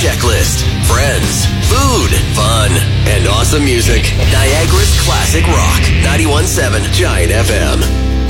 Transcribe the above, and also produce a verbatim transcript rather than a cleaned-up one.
checklist. Friends, food, fun, and awesome music. Niagara's classic rock. ninety-one point seven Giant F M.